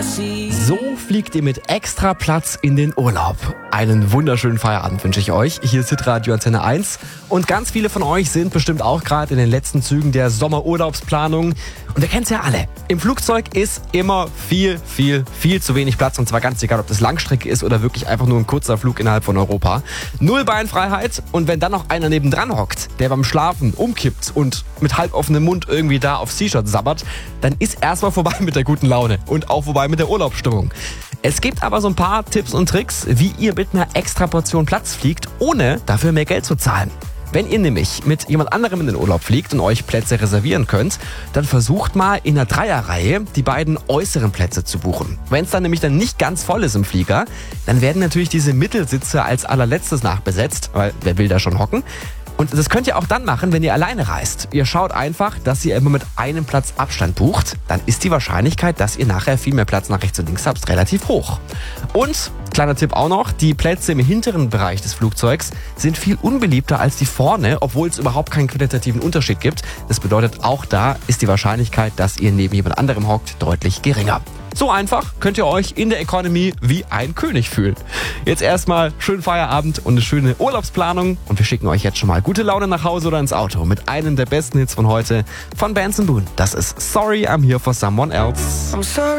So fliegt ihr mit extra Platz in den Urlaub. Einen wunderschönen Feierabend wünsche ich euch. Hier ist Hitradio Antenne 1. Und ganz viele von euch sind bestimmt auch gerade in den letzten Zügen der Sommerurlaubsplanung. Und ihr kennt es ja alle. Im Flugzeug ist immer viel zu wenig Platz. Und zwar ganz egal, ob das Langstrecke ist oder wirklich einfach nur ein kurzer Flug innerhalb von Europa. Null Beinfreiheit. Und wenn dann noch einer nebendran hockt, der beim Schlafen umkippt und mit halb offenem Mund irgendwie da aufs T-Shirt sabbert, dann ist erstmal vorbei mit der guten Laune und auch vorbei mit der Urlaubsstimmung. Es gibt aber so ein paar Tipps und Tricks, wie ihr mit einer extra Portion Platz fliegt, ohne dafür mehr Geld zu zahlen. Wenn ihr nämlich mit jemand anderem in den Urlaub fliegt und euch Plätze reservieren könnt, dann versucht mal in einer Dreierreihe die beiden äußeren Plätze zu buchen. Wenn es dann nämlich nicht ganz voll ist im Flieger, dann werden natürlich diese Mittelsitze als allerletztes nachbesetzt, weil wer will da schon hocken? Und das könnt ihr auch dann machen, wenn ihr alleine reist. Ihr schaut einfach, dass ihr immer mit einem Platz Abstand bucht. Dann ist die Wahrscheinlichkeit, dass ihr nachher viel mehr Platz nach rechts und links habt, relativ hoch. Und, kleiner Tipp auch noch, die Plätze im hinteren Bereich des Flugzeugs sind viel unbeliebter als die vorne, obwohl es überhaupt keinen qualitativen Unterschied gibt. Das bedeutet, auch da ist die Wahrscheinlichkeit, dass ihr neben jemand anderem hockt, deutlich geringer. So einfach könnt ihr euch in der Economy wie ein König fühlen. Jetzt erstmal schönen Feierabend und eine schöne Urlaubsplanung. Und wir schicken euch jetzt schon mal gute Laune nach Hause oder ins Auto mit einem der besten Hits von heute von Benson Boone. Das ist Sorry, I'm Here for Someone Else.